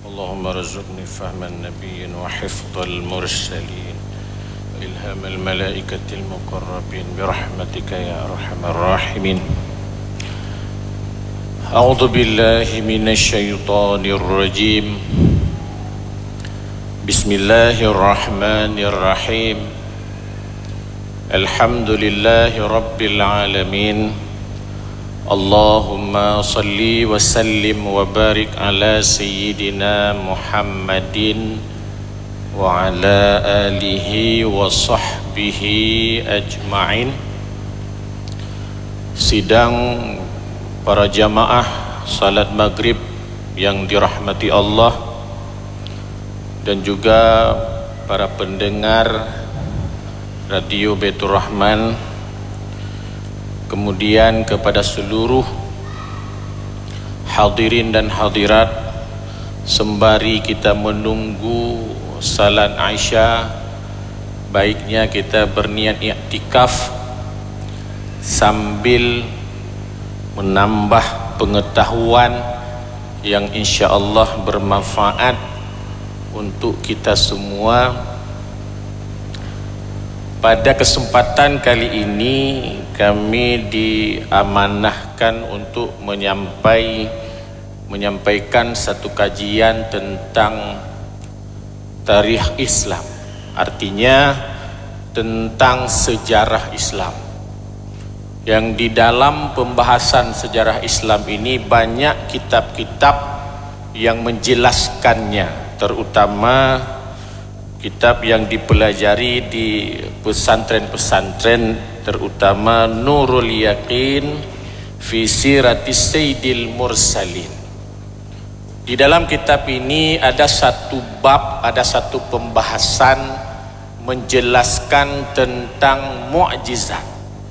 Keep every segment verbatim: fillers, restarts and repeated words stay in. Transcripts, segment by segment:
اللهم ارزقني فهم النبيين وحفظ المرسلين وإلهام الملائكة المقربين برحمتك يا أرحم الراحمين. أعوذ بالله من الشيطان الرجيم. بسم الله الرحمن الرحيم. الحمد لله رب العالمين. Allahumma salli wa sallim wa barik ala sayyidina Muhammadin wa ala alihi wa sahbihi ajma'in. Sidang para jamaah salat maghrib yang dirahmati Allah dan juga para pendengar Radio Baitur Rahman, kemudian kepada seluruh hadirin dan hadirat, sembari kita menunggu salat Aisyah, baiknya kita berniat i'tikaf sambil menambah pengetahuan yang insya Allah bermanfaat untuk kita semua. Pada kesempatan kali ini kami diamanahkan untuk menyampai, menyampaikan satu kajian tentang tarikh Islam, artinya tentang sejarah Islam. Yang di dalam pembahasan sejarah Islam ini banyak kitab-kitab yang menjelaskannya, terutama kitab yang dipelajari di pesantren-pesantren, terutama Nurul Yaqin fi Siratis Sayyidil Mursalin. Di dalam kitab ini ada satu bab, ada satu pembahasan menjelaskan tentang mukjizat.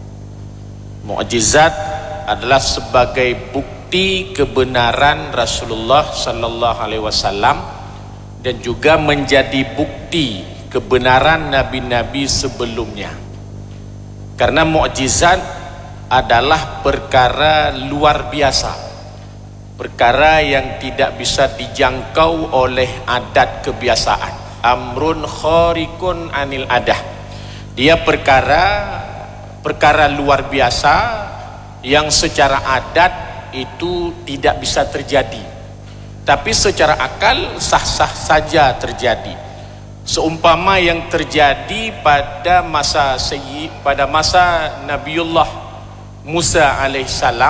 Mukjizat adalah sebagai bukti kebenaran Rasulullah sallallahu alaihi wasallam dan juga menjadi bukti kebenaran nabi-nabi sebelumnya. Karena mukjizat adalah perkara luar biasa, perkara yang tidak bisa dijangkau oleh adat kebiasaan. Amrun khariqun anil adah. Dia perkara perkara luar biasa yang secara adat itu tidak bisa terjadi, tapi secara akal sah-sah saja terjadi. Seumpama yang terjadi pada masa Sayyid, pada masa Nabiullah Musa alaihissalam,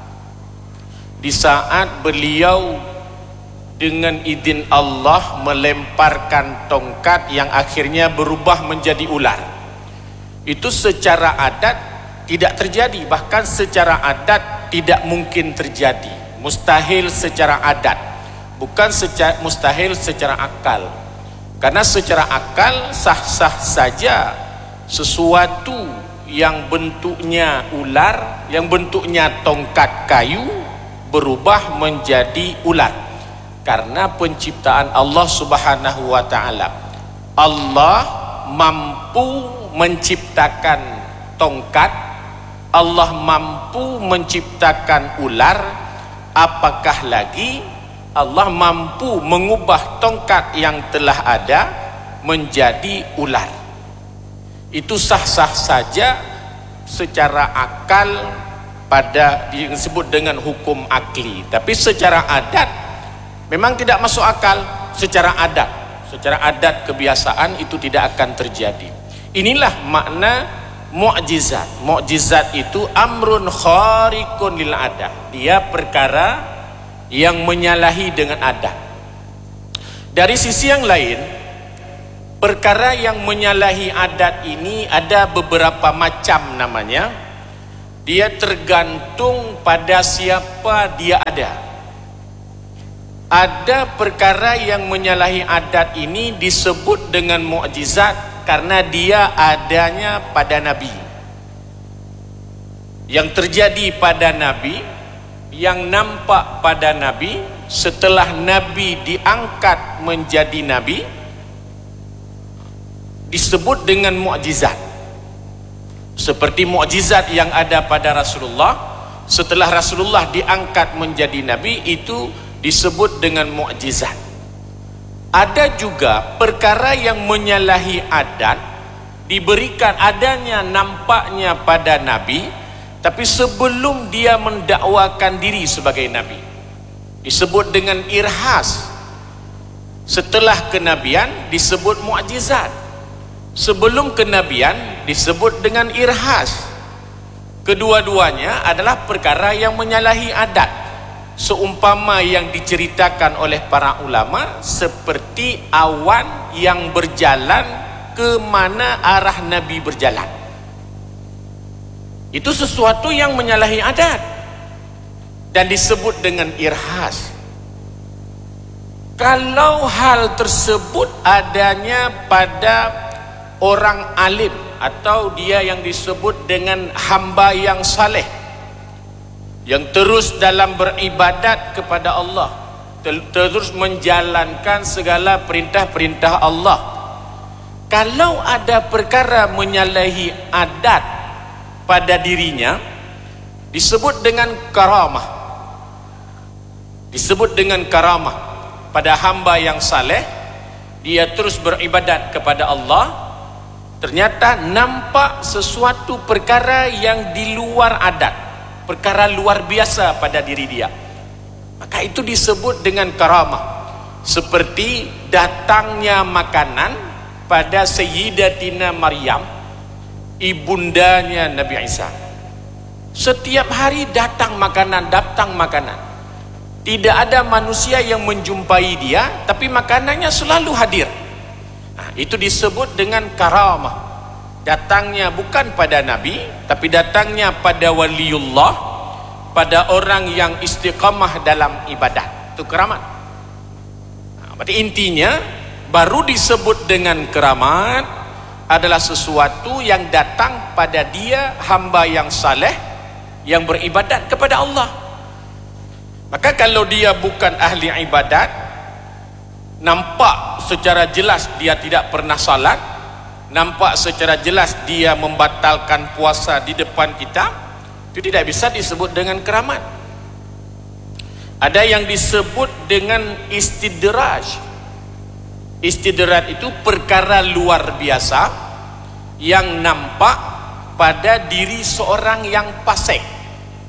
di saat beliau dengan izin Allah melemparkan tongkat yang akhirnya berubah menjadi ular. Itu secara adat tidak terjadi, bahkan secara adat tidak mungkin terjadi, mustahil secara adat, bukan secara, mustahil secara akal. Karena secara akal sah-sah saja sesuatu yang bentuknya ular, yang bentuknya tongkat kayu berubah menjadi ular. Karena penciptaan Allah Subhanahu wa taala. Allah mampu menciptakan tongkat, Allah mampu menciptakan ular, apakah lagi Allah mampu mengubah tongkat yang telah ada menjadi ular. Itu sah-sah saja secara akal, pada yang disebut dengan hukum akli. Tapi secara adat memang tidak masuk akal. Secara adat, secara adat kebiasaan itu tidak akan terjadi. Inilah makna mukjizat. Mukjizat itu amrun khariqun lil adah. Dia perkara yang menyalahi dengan adat. Dari sisi yang lain, perkara yang menyalahi adat ini ada beberapa macam namanya. Dia tergantung pada siapa dia ada. Ada perkara yang menyalahi adat ini disebut dengan mukjizat karena dia adanya pada Nabi. Yang terjadi pada Nabi, yang nampak pada Nabi, setelah Nabi diangkat menjadi Nabi, disebut dengan mukjizat. Seperti mukjizat yang ada pada Rasulullah, setelah Rasulullah diangkat menjadi Nabi, itu disebut dengan mukjizat. Ada juga perkara yang menyalahi adat, diberikan adanya nampaknya pada Nabi, tapi sebelum dia mendakwakan diri sebagai Nabi, disebut dengan irhas. Setelah kenabian disebut mukjizat. Sebelum kenabian disebut dengan irhas. Kedua-duanya adalah perkara yang menyalahi adat, seumpama yang diceritakan oleh para ulama seperti awan yang berjalan ke mana arah Nabi berjalan. Itu sesuatu yang menyalahi adat dan disebut dengan irhas. Kalau hal tersebut adanya pada orang alim atau dia yang disebut dengan hamba yang saleh, yang terus dalam beribadat kepada Allah, terus menjalankan segala perintah-perintah Allah. Kalau ada perkara menyalahi adat pada dirinya, disebut dengan karamah. Disebut dengan karamah. Pada hamba yang saleh, dia terus beribadat kepada Allah, ternyata nampak sesuatu perkara yang di luar adat, perkara luar biasa pada diri dia, maka itu disebut dengan karamah. Seperti datangnya makanan pada Sayyidatina Maryam, ibundanya Nabi Isa. Setiap hari datang makanan, datang makanan. Tidak ada manusia yang menjumpai dia, tapi makanannya selalu hadir. Nah, itu disebut dengan karamah. Datangnya bukan pada Nabi, tapi datangnya pada waliullah, pada orang yang istiqamah dalam ibadat. Itu keramat. Nah, berarti intinya baru disebut dengan keramat adalah sesuatu yang datang pada dia, hamba yang saleh yang beribadat kepada Allah. Maka kalau dia bukan ahli ibadat, nampak secara jelas dia tidak pernah salat, nampak secara jelas dia membatalkan puasa di depan kita, itu tidak bisa disebut dengan keramat. Ada yang disebut dengan istidraj. Istidraj itu perkara luar biasa yang nampak pada diri seorang yang fasik,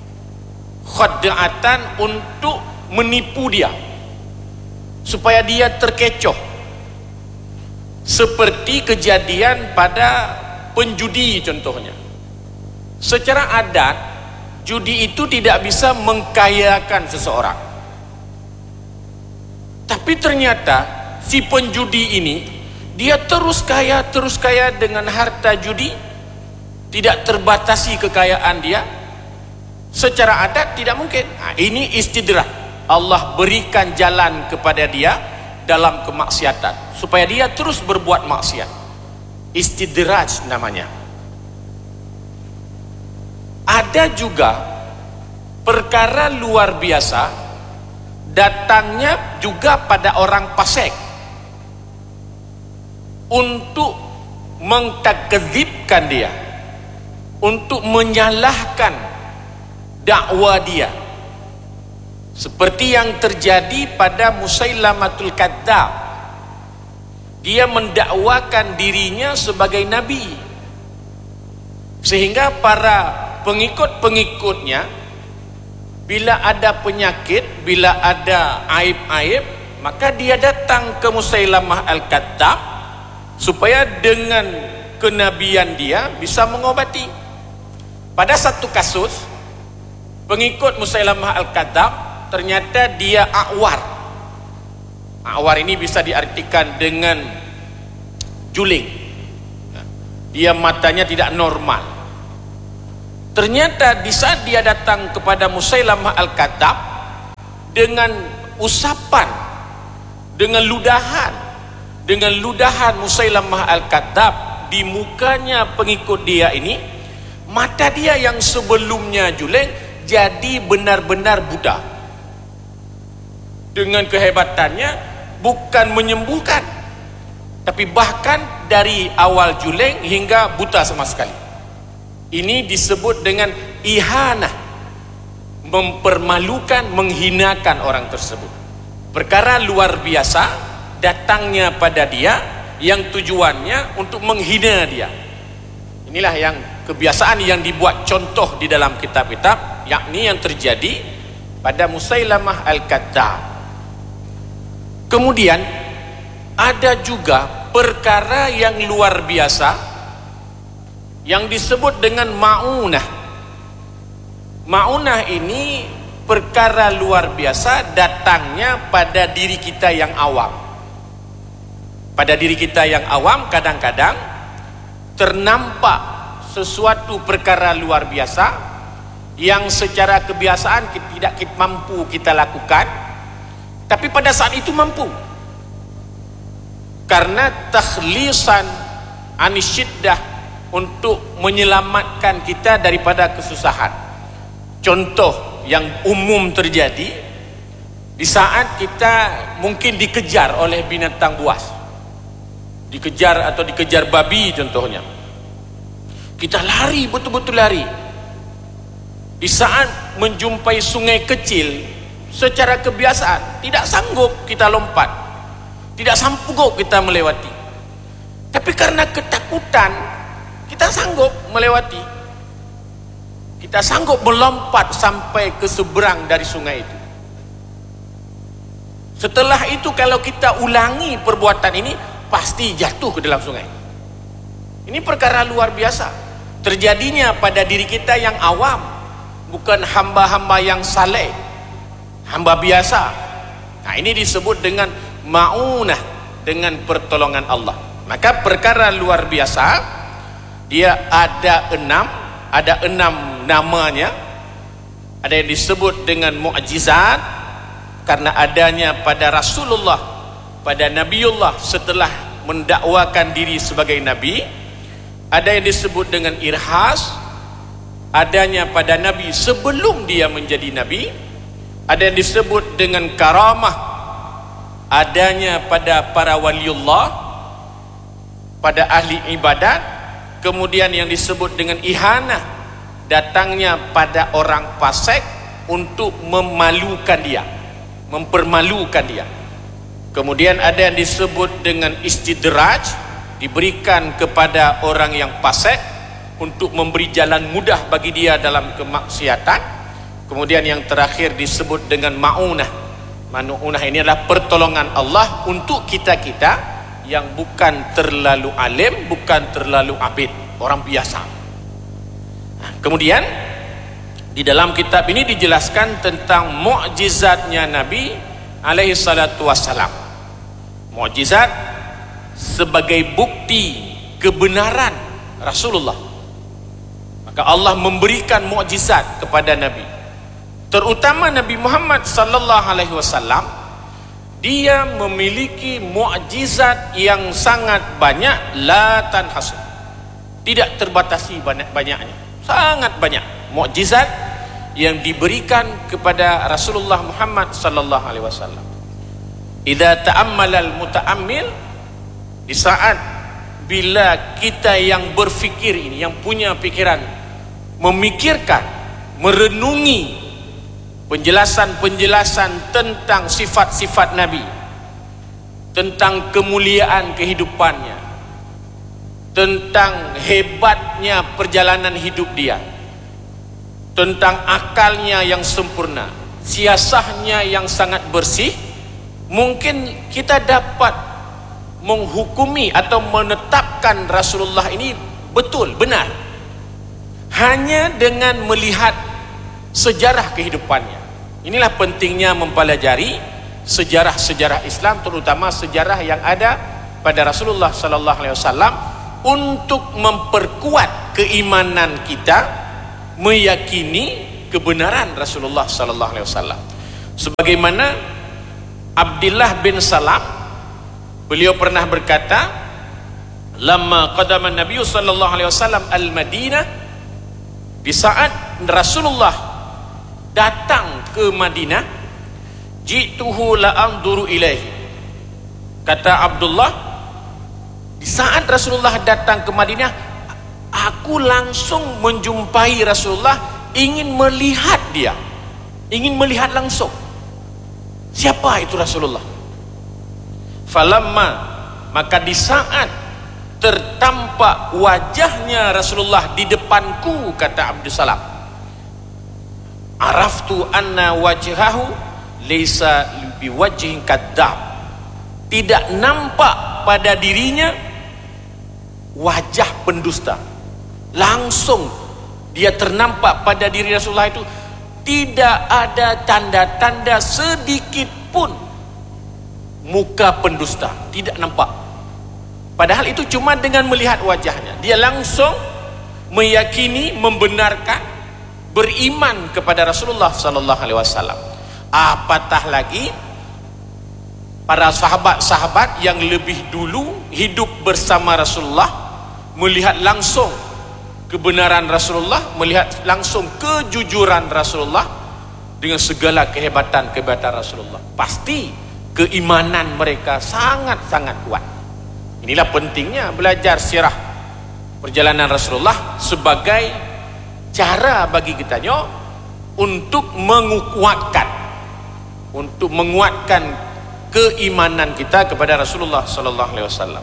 khad'atan, untuk menipu dia supaya dia terkecoh. Seperti kejadian pada penjudi contohnya. Secara adat, judi itu tidak bisa mengkayakan seseorang, tapi ternyata si penjudi ini dia terus kaya, terus kaya dengan harta judi, tidak terbatasi kekayaan dia. Secara adat tidak mungkin. Nah, ini istidraj. Allah berikan jalan kepada dia dalam kemaksiatan supaya dia terus berbuat maksiat. Istidraj namanya. Ada juga perkara luar biasa datangnya juga pada orang fasik untuk mengtakdzibkan dia, untuk menyalahkan dakwah dia, seperti yang terjadi pada Musailamatul Kadzdzab. Dia mendakwakan dirinya sebagai nabi, sehingga para pengikut-pengikutnya bila ada penyakit, bila ada aib-aib, maka dia datang ke Musailamah Al-Kadzdzab supaya dengan kenabian dia bisa mengobati. Pada satu kasus, pengikut Musailamah Al-Kadzdzab ternyata dia a'war. A'war ini bisa diartikan dengan juling. Dia matanya tidak normal. Ternyata di saat dia datang kepada Musailamah Al-Kadzdzab dengan usapan, dengan ludahan, dengan ludahan Musailamah Al-Kadzdzab di mukanya pengikut dia ini, mata dia yang sebelumnya juling jadi benar-benar buta. Dengan kehebatannya bukan menyembuhkan, tapi bahkan dari awal juling hingga buta sama sekali. Ini disebut dengan ihanah, mempermalukan, menghinakan orang tersebut. Perkara luar biasa datangnya pada dia yang tujuannya untuk menghina dia. Inilah yang kebiasaan yang dibuat contoh di dalam kitab-kitab, yakni yang terjadi pada Musailamah Al-Kadzdzab. Kemudian ada juga perkara yang luar biasa yang disebut dengan ma'unah. Ma'unah ini perkara luar biasa datangnya pada diri kita yang awam. Pada diri kita yang awam kadang-kadang ternampak sesuatu perkara luar biasa yang secara kebiasaan kita tidak kita mampu kita lakukan, tapi pada saat itu mampu. Karena takhlisan anisyiddah, untuk menyelamatkan kita daripada kesusahan. Contoh yang umum terjadi di saat kita mungkin dikejar oleh binatang buas, dikejar atau dikejar babi contohnya, kita lari, betul-betul lari. Di saat menjumpai sungai kecil, secara kebiasaan tidak sanggup kita lompat, tidak sanggup kita melewati, tapi karena ketakutan kita sanggup melewati, kita sanggup melompat sampai ke seberang dari sungai itu. Setelah itu kalau kita ulangi perbuatan ini, pasti jatuh ke dalam sungai. Ini perkara luar biasa terjadinya pada diri kita yang awam, bukan hamba-hamba yang saleh, hamba biasa. Nah, ini disebut dengan ma'unah, dengan pertolongan Allah. Maka perkara luar biasa dia ada enam, ada enam namanya. Ada yang disebut dengan mukjizat karena adanya pada Rasulullah, pada Nabiullah setelah mendakwakan diri sebagai Nabi. Ada yang disebut dengan irhas, adanya pada Nabi sebelum dia menjadi Nabi. Ada yang disebut dengan karamah, adanya pada para waliullah, pada ahli ibadat. Kemudian yang disebut dengan ihanah, datangnya pada orang fasik untuk memalukan dia, mempermalukan dia. Kemudian ada yang disebut dengan istidraj, diberikan kepada orang yang fasik untuk memberi jalan mudah bagi dia dalam kemaksiatan. Kemudian yang terakhir disebut dengan ma'unah. Ma'unah ini adalah pertolongan Allah untuk kita-kita yang bukan terlalu alim, bukan terlalu abid, orang biasa. Nah, kemudian di dalam kitab ini dijelaskan tentang mukjizatnya Nabi alaihi salatu wassalam. Mukjizat sebagai bukti kebenaran Rasulullah. Maka Allah memberikan mukjizat kepada Nabi, terutama Nabi Muhammad sallallahu alaihi wasallam. Dia memiliki mukjizat yang sangat banyak, la tanhasir, tidak terbatasi banyak-banyaknya, sangat banyak mukjizat yang diberikan kepada Rasulullah Muhammad sallallahu alaihi wasallam. Idza ta'ammalal muta'ammil, di saat bila kita yang berfikir ini, yang punya pikiran, memikirkan, merenungi penjelasan-penjelasan tentang sifat-sifat Nabi, tentang kemuliaan kehidupannya, tentang hebatnya perjalanan hidup dia, tentang akalnya yang sempurna, siasahnya yang sangat bersih, mungkin kita dapat menghukumi atau menetapkan Rasulullah ini betul, benar, hanya dengan melihat sejarah kehidupannya. Inilah pentingnya mempelajari sejarah-sejarah Islam, terutama sejarah yang ada pada Rasulullah sallallahu alaihi wasallam, untuk memperkuat keimanan kita, meyakini kebenaran Rasulullah sallallahu alaihi wasallam. Sebagaimana Abdullah bin Salam, beliau pernah berkata, "Lamma qadama Nabi sallallahu alaihi wasallam al-Madinah", di saat Rasulullah datang ke Madinah, "Ji'tuhu la anzuru ilaihi", kata Abdullah, di saat Rasulullah datang ke Madinah, aku langsung menjumpai Rasulullah, ingin melihat dia, ingin melihat langsung siapa itu Rasulullah. Falamma, maka di saat tertampak wajahnya Rasulullah di depanku, kata Abdus Salam, araftu anna wajhahu laysa biwajhin kadzab, tidak nampak pada dirinya wajah pendusta. Langsung dia ternampak pada diri Rasulullah itu tidak ada tanda-tanda sedikit pun muka pendusta, tidak nampak. Padahal itu cuma dengan melihat wajahnya dia langsung meyakini, membenarkan, beriman kepada Rasulullah sallallahu alaihi wasallam. Apatah lagi para sahabat-sahabat yang lebih dulu hidup bersama Rasulullah, melihat langsung kebenaran Rasulullah, melihat langsung kejujuran Rasulullah dengan segala kehebatan-kehebatan Rasulullah. Pasti keimanan mereka sangat-sangat kuat. Inilah pentingnya belajar sirah perjalanan Rasulullah sebagai cara bagi kita untuk menguatkan, untuk menguatkan keimanan kita kepada Rasulullah sallallahu alaihi wasallam.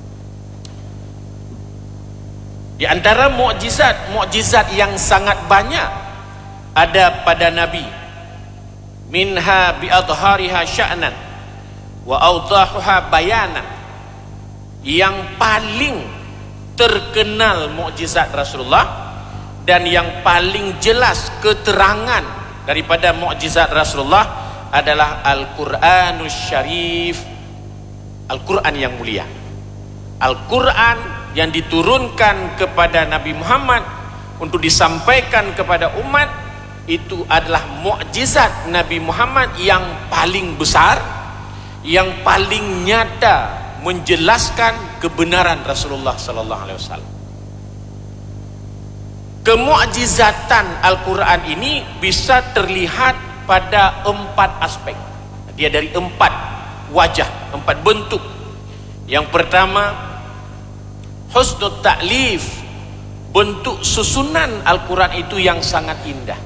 Di antara mukjizat-mukjizat yang sangat banyak ada pada Nabi, minha bi adhariha sya'nan wa awdahuha bayanan. Yang paling terkenal mukjizat Rasulullah dan yang paling jelas keterangan daripada mukjizat Rasulullah adalah Al-Quranus Syarif, Al-Quran yang mulia. Al-Quran yang diturunkan kepada Nabi Muhammad untuk disampaikan kepada umat, itu adalah mukjizat Nabi Muhammad yang paling besar, yang paling nyata menjelaskan kebenaran Rasulullah sallallahu alaihi wasallam. Kemukjizatan Al-Quran ini bisa terlihat pada empat aspek. Dia dari empat wajah, empat bentuk. Yang pertama, husnul ta'lif, bentuk susunan Al-Quran itu yang sangat indah.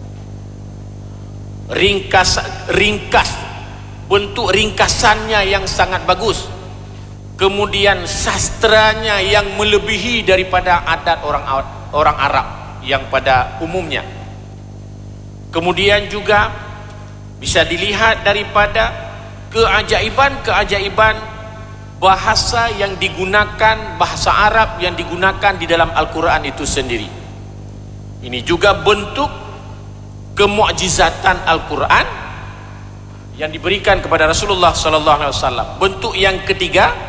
Ringkas, ringkas, bentuk ringkasannya yang sangat bagus. Kemudian sastranya yang melebihi daripada adat orang orang Arab yang pada umumnya. Kemudian juga bisa dilihat daripada keajaiban-keajaiban bahasa yang digunakan, bahasa Arab yang digunakan di dalam Al-Quran itu sendiri. Ini juga bentuk kemukjizatan Al-Quran yang diberikan kepada Rasulullah sallallahu alaihi wasallam. Bentuk yang ketiga,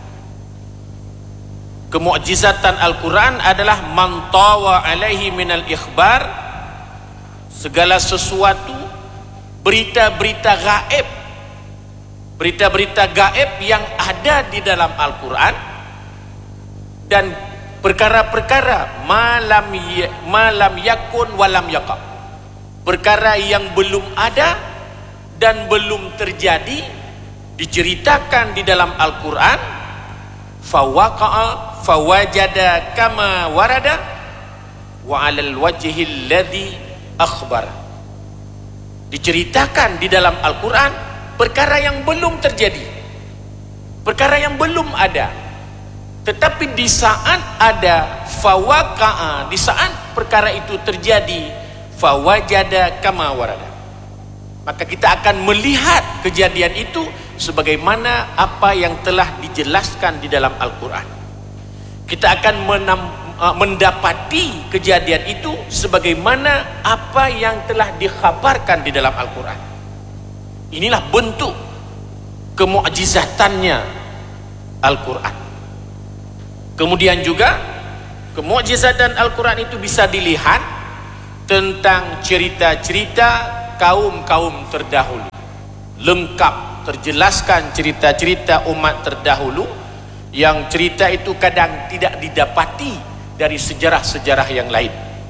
kemukjizatan Al-Quran adalah mantawa alaihi minal ikhbar, segala sesuatu, berita-berita gaib, berita-berita gaib yang ada di dalam Al-Quran, dan perkara-perkara malam malam yakun walam yakab, perkara yang belum ada dan belum terjadi diceritakan di dalam Al-Quran. Fawaqa'a fawajada kama warada wa 'alal wajhil ladzi akhbar. Diceritakan di dalam Al-Quran perkara yang belum terjadi, perkara yang belum ada, tetapi di saat ada fawaqa'a, di saat perkara itu terjadi, fawajada kama warada, maka kita akan melihat kejadian itu sebagaimana apa yang telah dijelaskan di dalam Al-Quran. Kita akan menam, mendapati kejadian itu sebagaimana apa yang telah dikhabarkan di dalam Al-Quran. Inilah bentuk kemukjizatannya Al-Quran. Kemudian juga kemukjizatan Al-Quran itu bisa dilihat tentang cerita-cerita kaum-kaum terdahulu. Lengkap terjelaskan cerita-cerita umat terdahulu yang cerita itu kadang tidak didapati dari sejarah-sejarah yang lain.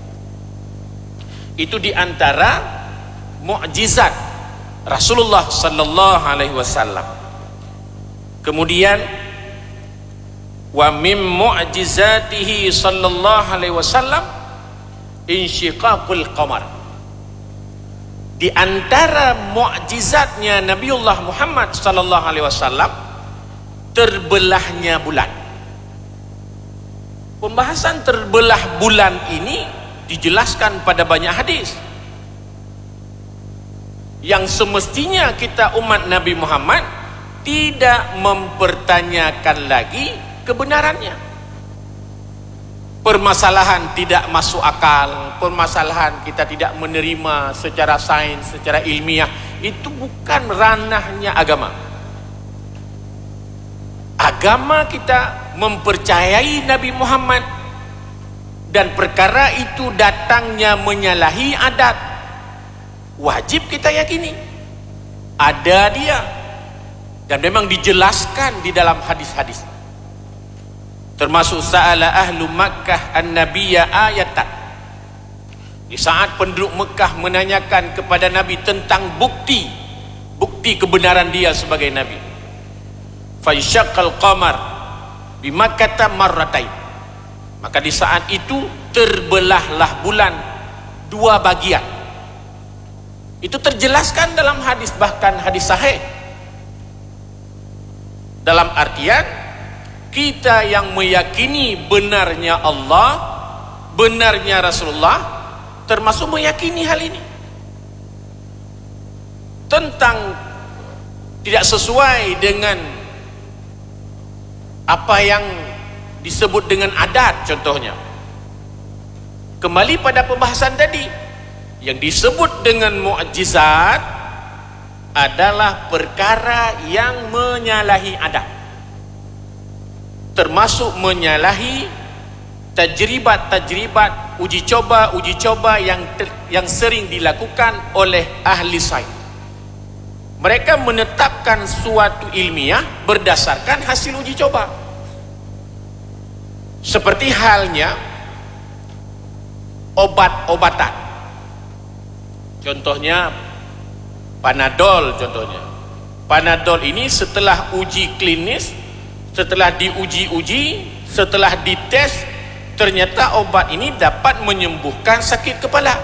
Itu diantara mukjizat Rasulullah sallallahu alaihi wasallam. Kemudian wa mim mu'jizatihi sallallahu alaihi wasallam insyiqaqul qamar. Di antara mukjizatnya Nabiullah Muhammad sallallahu alaihi wasallam terbelahnya bulan. Pembahasan terbelah bulan ini dijelaskan pada banyak hadis yang semestinya kita umat Nabi Muhammad tidak mempertanyakan lagi kebenarannya. Permasalahan tidak masuk akal, permasalahan kita tidak menerima secara sains, secara ilmiah, itu bukan ranahnya agama. Agama kita mempercayai Nabi Muhammad, dan perkara itu datangnya menyalahi adat, wajib kita yakini ada dia, dan memang dijelaskan di dalam hadis-hadis. Termasuk sa'ala ahlu Makkah an-nabiyya ayatan, di saat penduduk Mekah menanyakan kepada Nabi tentang bukti bukti kebenaran dia sebagai Nabi. Faisyaqqal qamar bimakkata marratain, maka di saat itu terbelahlah bulan dua bagian. Itu terjelaskan dalam hadis, bahkan hadis sahih, dalam artian kita yang meyakini benarnya Allah, benarnya Rasulullah, termasuk meyakini hal ini. Tentang tidak sesuai dengan apa yang disebut dengan adat, contohnya, kembali pada pembahasan tadi, yang disebut dengan mukjizat adalah perkara yang menyalahi adat, termasuk menyalahi tajribat-tajribat, uji coba-uji coba yang yang sering dilakukan oleh ahli sains. Mereka menetapkan suatu ilmiah berdasarkan hasil uji coba. Seperti halnya obat-obatan. Contohnya Panadol, contohnya. Panadol ini setelah uji klinis, setelah diuji-uji, setelah dites, ternyata obat ini dapat menyembuhkan sakit kepala.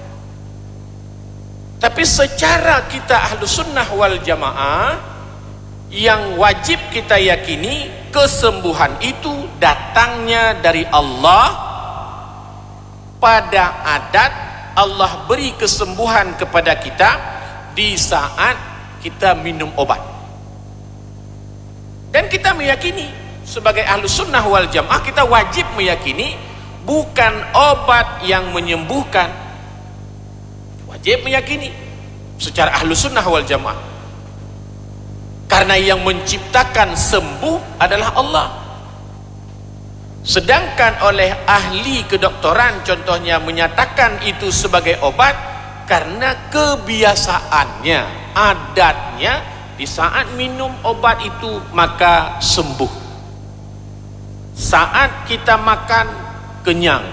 Tapi secara kita ahlu sunnah wal jamaah, yang wajib kita yakini, kesembuhan itu datangnya dari Allah. Pada adat, Allah beri kesembuhan kepada kita di saat kita minum obat. Dan kita meyakini sebagai ahlu sunnah wal jamaah, kita wajib meyakini bukan obat yang menyembuhkan. Wajib meyakini secara ahlu sunnah wal jamaah, karena yang menciptakan sembuh adalah Allah. Sedangkan oleh ahli kedokteran contohnya menyatakan itu sebagai obat karena kebiasaannya, adatnya, di saat minum obat itu maka sembuh. Saat kita makan kenyang,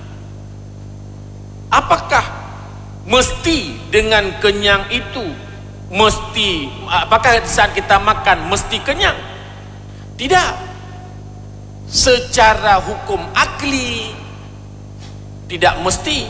apakah mesti dengan kenyang itu mesti, apakah saat kita makan mesti kenyang? Tidak. Secara hukum akli tidak mesti.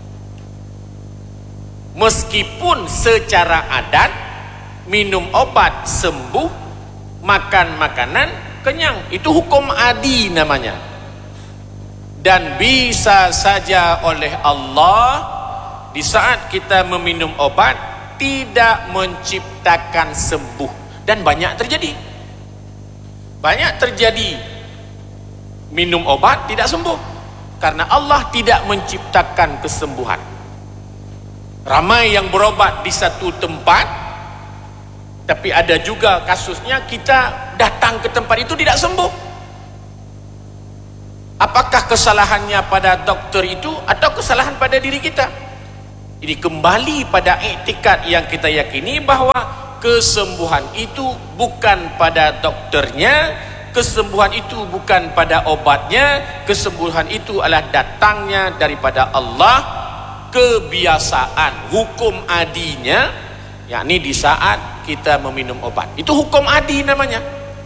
Meskipun secara adat minum obat sembuh, makan makanan kenyang, itu hukum adi namanya. Dan bisa saja oleh Allah di saat kita meminum obat tidak menciptakan sembuh. Dan banyak terjadi. Banyak terjadi minum obat tidak sembuh karena Allah tidak menciptakan kesembuhan. Ramai yang berobat di satu tempat, tapi ada juga kasusnya kita datang ke tempat itu tidak sembuh. Apakah kesalahannya pada dokter itu atau kesalahan pada diri kita? Ini kembali pada iktikad yang kita yakini bahwa kesembuhan itu bukan pada dokternya, kesembuhan itu bukan pada obatnya, kesembuhan itu adalah datangnya daripada Allah. Kebiasaan, hukum adinya, yakni di saat kita meminum obat, itu hukum adi namanya.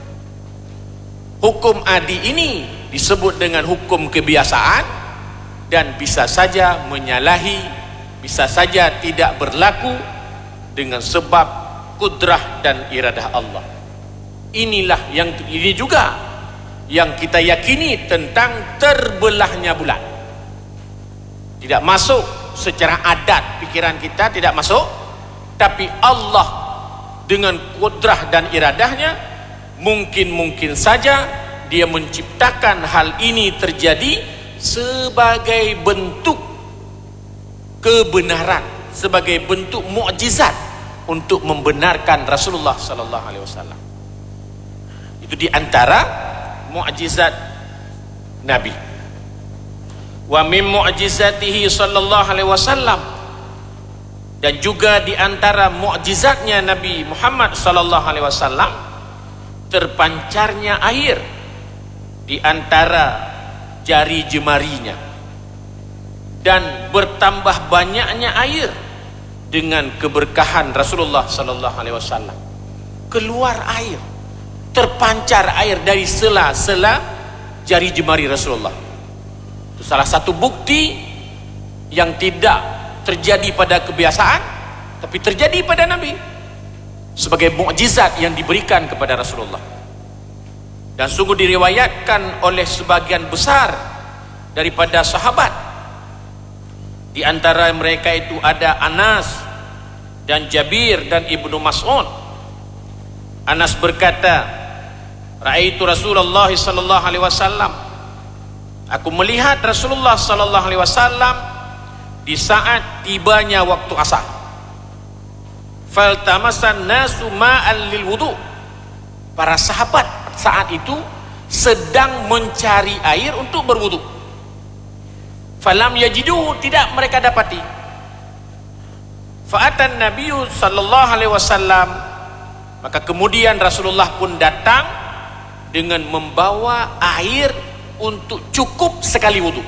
Hukum adi ini disebut dengan hukum kebiasaan dan bisa saja menyalahi, bisa saja tidak berlaku dengan sebab kudrah dan iradah Allah. Inilah yang ini juga yang kita yakini tentang terbelahnya bulan. Tidak masuk secara adat pikiran kita, tidak masuk, tapi Allah dengan kudrah dan iradahnya mungkin-mungkin saja dia menciptakan hal ini terjadi sebagai bentuk kebenaran, sebagai bentuk mukjizat untuk membenarkan Rasulullah sallallahu alaihi wasallam. Itu di antara mukjizat Nabi. Wa min mu'jizatihi sallallahu alaihi wasallam, dan juga di antara mukjizatnya Nabi Muhammad sallallahu alaihi wasallam terpancarnya air di antara jari jemarinya dan bertambah banyaknya air dengan keberkahan Rasulullah sallallahu alaihi wasallam. Keluar air, terpancar air dari sela-sela jari jemari Rasulullah. Itu salah satu bukti yang tidak terjadi pada kebiasaan, tapi terjadi pada Nabi sebagai mukjizat yang diberikan kepada Rasulullah. Dan sungguh diriwayatkan oleh sebagian besar daripada sahabat. Di antara mereka itu ada Anas dan Jabir dan Ibnu Mas'ud. Anas berkata, "Ra'aitu Rasulullah sallallahu alaihi wasallam." Aku melihat Rasulullah sallallahu alaihi wasallam di saat tibanya waktu asar. Faltamasan nasu ma'an lil wudu. Para sahabat saat itu sedang mencari air untuk berwudu. Falam yajidu, tidak mereka dapati. Fa'atan Nabiyyu sallallahu alaihi wasallam, maka kemudian Rasulullah pun datang dengan membawa air untuk cukup sekali wudu.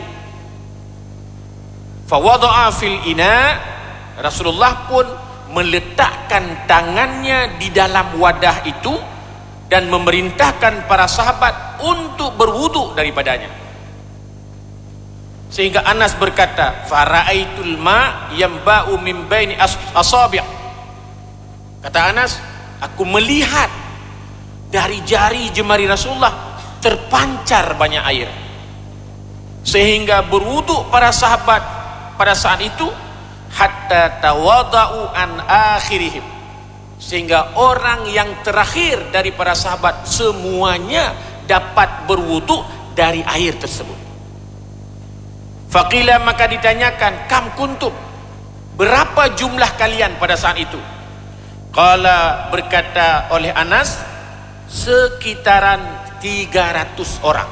Fa wada'a fil ina, Rasulullah pun meletakkan tangannya di dalam wadah itu dan memerintahkan para sahabat untuk berwudu daripadanya. Sehingga Anas berkata, "Fara'aitul ma yamba'u min baini asabi'." Kata Anas, aku melihat dari jari jemari Rasulullah terpancar banyak air, sehingga berwudu para sahabat pada saat itu hatta tawada'u an akhirihim, sehingga orang yang terakhir dari para sahabat semuanya dapat berwudu dari air tersebut. Faqila, maka ditanyakan, kam kuntum, berapa jumlah kalian pada saat itu? Qala, berkata oleh Anas, sekitaran tiga ratus orang.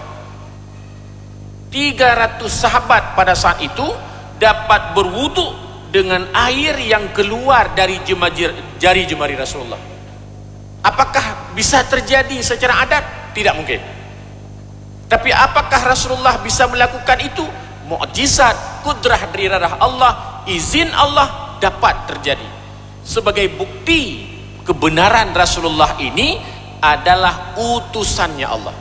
tiga ratus sahabat pada saat itu dapat berwudu dengan air yang keluar dari jemari, jari jemari Rasulullah. Apakah bisa terjadi secara adat? Tidak mungkin. Tapi apakah Rasulullah bisa melakukan itu? Mukjizat, kudrah dari Allah, izin Allah dapat terjadi. Sebagai bukti kebenaran Rasulullah ini adalah utusannya Allah.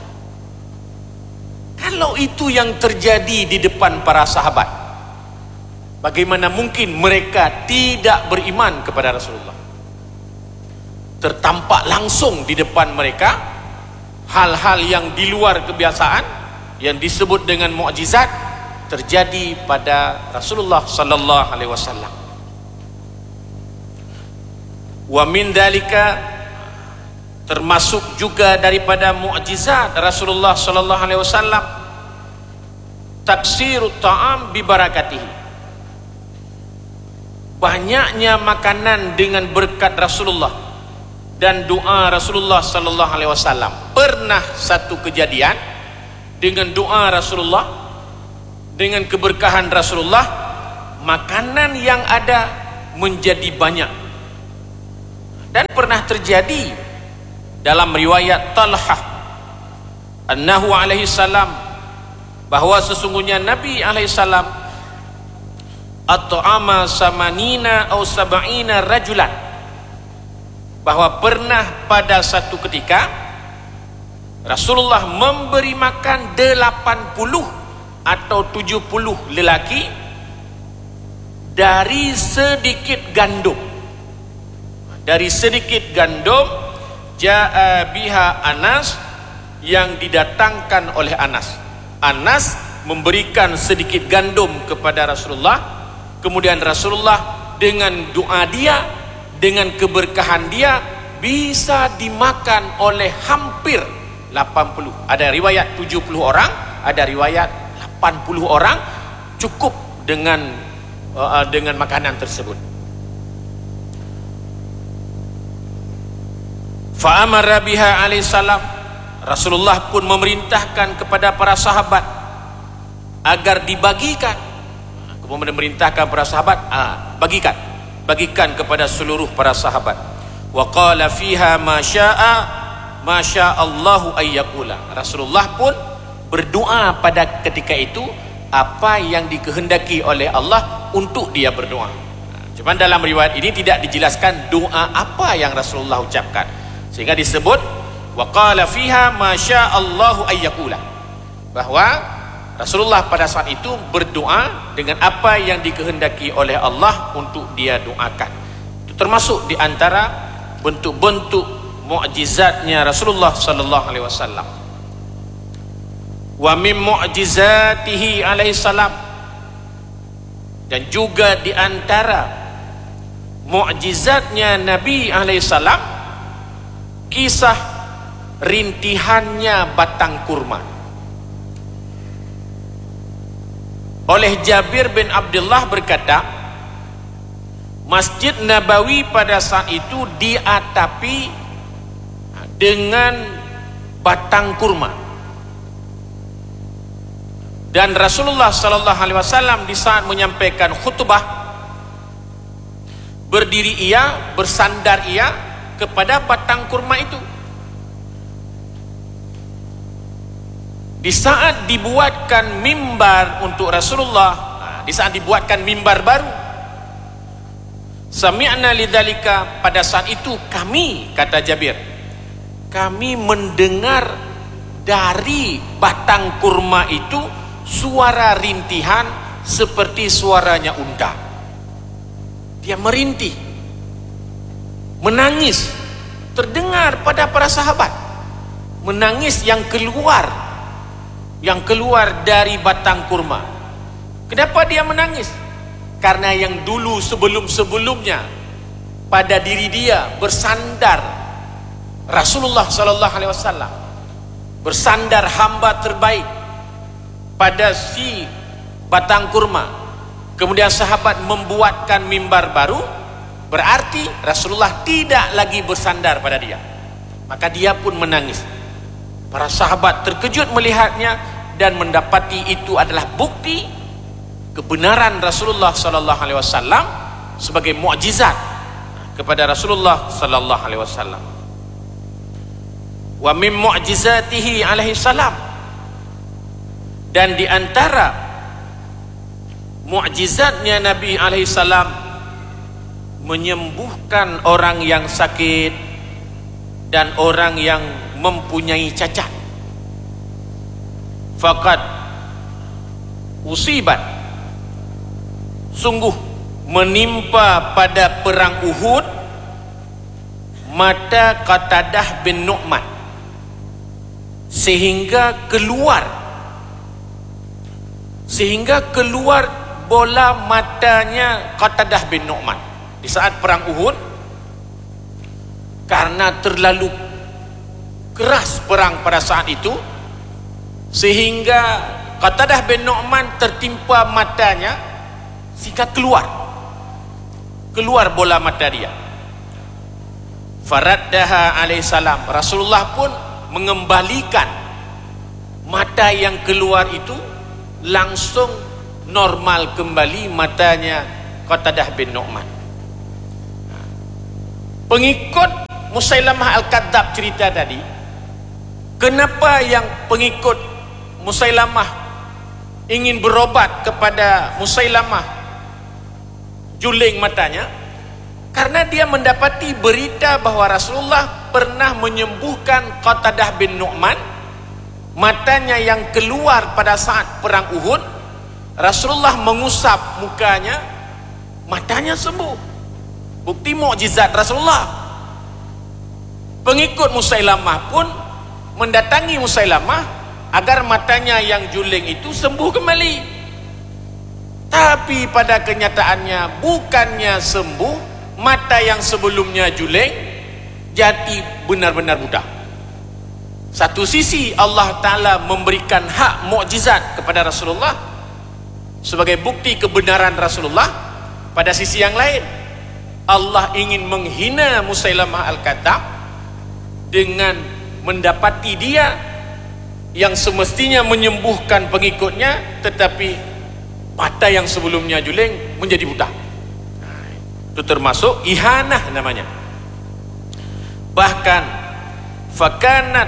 Kalau itu yang terjadi di depan para sahabat, bagaimana mungkin mereka tidak beriman kepada Rasulullah? Tertampak langsung di depan mereka hal-hal yang di luar kebiasaan yang disebut dengan mukjizat terjadi pada Rasulullah sallallahu alaihi wasallam. Wa min dalika, termasuk juga daripada mukjizat Rasulullah sallallahu alaihi wasallam, taksirut ta'am bi barakatihi, banyaknya makanan dengan berkat Rasulullah dan doa Rasulullah sallallahu alaihi wasallam. Pernah satu kejadian dengan doa Rasulullah, dengan keberkahan Rasulullah, makanan yang ada menjadi banyak. Dan pernah terjadi dalam riwayat Talhah annahu alaihi salam, bahwa sesungguhnya Nabi alaihi salam at'ama samanina atau sab'ina rajulan, bahwa pernah pada satu ketika Rasulullah memberi makan delapan puluh atau tujuh puluh lelaki dari sedikit gandum. Dari sedikit gandum, Ja'a biha Anas, yang didatangkan oleh Anas. Anas memberikan sedikit gandum kepada Rasulullah, kemudian Rasulullah dengan doa dia, dengan keberkahan dia, bisa dimakan oleh hampir lapan puluh. Ada riwayat tujuh puluh orang, ada riwayat lapan puluh orang, cukup dengan uh, dengan makanan tersebut. Fa'amara biha alaihi salam, Rasulullah pun memerintahkan kepada para sahabat agar dibagikan. Kemudian memerintahkan para sahabat, ah, bagikan, bagikan kepada seluruh para sahabat. Wa qala fiha ma syaa ma syaa Allahu ayyakula. Rasulullah pun berdoa pada ketika itu apa yang dikehendaki oleh Allah untuk dia berdoa. Cuma dalam riwayat ini tidak dijelaskan doa apa yang Rasulullah ucapkan, sehingga disebut wa qala fiha ma syaa Allahu ayyakula, bahwa Rasulullah pada saat itu berdoa dengan apa yang dikehendaki oleh Allah untuk dia doakan. Itu termasuk di antara bentuk-bentuk mukjizatnya Rasulullah sallallahu alaihi wasallam. Wa min mu'jizatihi alaihi salam, dan juga di antara mukjizatnya Nabi alaihi salam, kisah rintihannya batang kurma. Oleh Jabir bin Abdullah berkata, Masjid Nabawi pada saat itu diatapi dengan batang kurma. Dan Rasulullah sallallahu alaihi wasallam di saat menyampaikan khutbah, berdiri ia, bersandar ia kepada batang kurma itu. Di saat dibuatkan mimbar untuk Rasulullah, di saat dibuatkan mimbar baru, sami'na lidzalika, pada saat itu kami, kata Jabir, kami mendengar dari batang kurma itu suara rintihan seperti suaranya unta. Dia merintih, menangis, terdengar pada para sahabat, menangis yang keluar yang keluar dari batang kurma. Kenapa dia menangis? Karena yang dulu sebelum-sebelumnya pada diri dia bersandar Rasulullah sallallahu alaihi wasallam, bersandar hamba terbaik pada si batang kurma. Kemudian sahabat membuatkan mimbar baru, berarti Rasulullah tidak lagi bersandar pada dia. Maka dia pun menangis. Para sahabat terkejut melihatnya dan mendapati itu adalah bukti kebenaran Rasulullah sallallahu alaihi wasallam sebagai mukjizat kepada Rasulullah sallallahu alaihi wasallam. Wa min mu'jizatihi alaihi salam, dan di antara mukjizatnya Nabi alaihi salam menyembuhkan orang yang sakit dan orang yang mempunyai cacat. Faqad usibat, sungguh menimpa pada perang Uhud mata Qatadah bin Nu'man, sehingga keluar sehingga keluar bola matanya Qatadah bin Nu'man di saat perang Uhud. Karena terlalu keras perang pada saat itu, sehingga Qatadah bin Nu'man tertimpa matanya, sehingga keluar keluar bola mata dia. Faraddaha alaihi salam, Rasulullah pun mengembalikan mata yang keluar itu, langsung normal kembali matanya Qatadah bin Nu'man. Pengikut Musailamah Al-Kadzab cerita tadi, kenapa yang pengikut Musailamah ingin berobat kepada Musailamah juling matanya? Karena dia mendapati berita bahwa Rasulullah pernah menyembuhkan Qatadah bin Nu'man, matanya yang keluar pada saat perang Uhud. Rasulullah mengusap mukanya, matanya sembuh. Bukti mukjizat Rasulullah. Pengikut Musailamah pun mendatangi Musailamah agar matanya yang juling itu sembuh kembali. Tapi pada kenyataannya bukannya sembuh, mata yang sebelumnya juling jadi benar-benar buta. Satu sisi Allah Ta'ala memberikan hak mukjizat kepada Rasulullah sebagai bukti kebenaran Rasulullah. Pada sisi yang lain, Allah ingin menghina Musailamah Al-Kadzdzab dengan mendapati dia yang semestinya menyembuhkan pengikutnya, tetapi mata yang sebelumnya juling menjadi buta. Itu termasuk ihanah namanya. Bahkan fakanat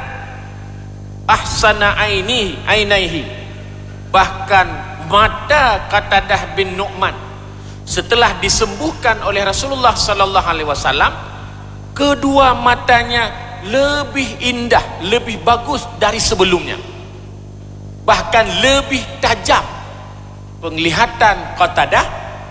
ahsana aini ainaihi, bahkan mata Qatadah bin Nu'man setelah disembuhkan oleh Rasulullah sallallahu alaihi wasallam, kedua matanya lebih indah, lebih bagus dari sebelumnya. Bahkan lebih tajam penglihatan Qatadah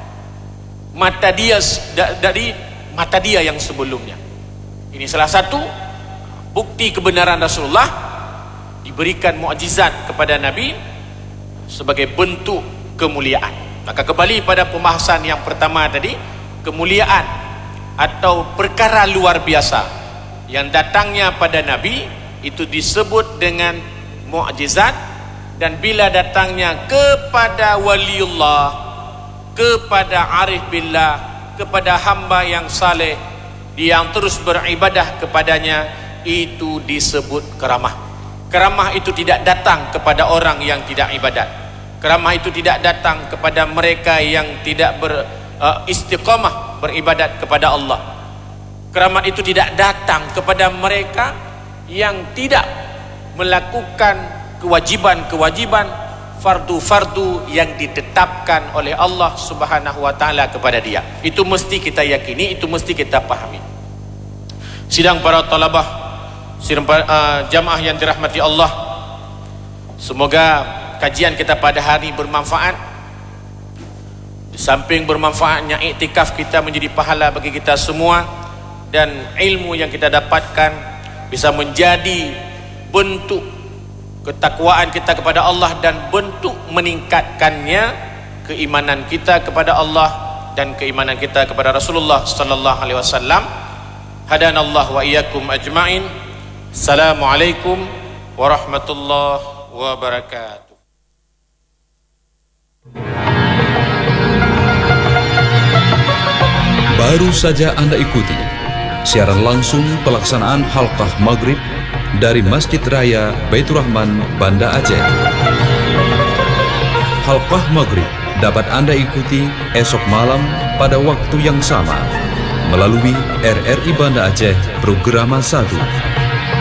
mata dia dari mata dia yang sebelumnya. Ini salah satu bukti kebenaran Rasulullah, diberikan mukjizat kepada Nabi sebagai bentuk kemuliaan. Maka kembali pada pembahasan yang pertama tadi, kemuliaan atau perkara luar biasa yang datangnya pada Nabi itu disebut dengan mukjizat. Dan bila datangnya kepada waliullah, kepada arif billah, kepada hamba yang saleh yang terus beribadah kepadanya, itu disebut karamah. Karamah itu tidak datang kepada orang yang tidak ibadat. Karamah itu tidak datang kepada mereka yang tidak ber, uh, istiqamah beribadat kepada Allah. Karamah itu tidak datang kepada mereka yang tidak melakukan kewajiban-kewajiban, fardu-fardu yang ditetapkan oleh Allah Subhanahu wa taala kepada dia. Itu mesti kita yakini, itu mesti kita pahami. Sidang para talabah, sidang uh, jamaah yang dirahmati Allah, semoga kajian kita pada hari bermanfaat. Di samping bermanfaatnya, iktikaf kita menjadi pahala bagi kita semua, dan ilmu yang kita dapatkan bisa menjadi bentuk ketakwaan kita kepada Allah dan bentuk meningkatkannya keimanan kita kepada Allah dan keimanan kita kepada Rasulullah sallallahu alaihi wasallam. Hadanallahu wa iyyakum ajmain. Assalamualaikum warahmatullahi wabarakatuh. Baru saja Anda ikuti siaran langsung pelaksanaan halqah maghrib dari Masjid Raya Baitur Rahman, Banda Aceh. Halqah maghrib dapat Anda ikuti esok malam pada waktu yang sama melalui R R I Banda Aceh Programa satu.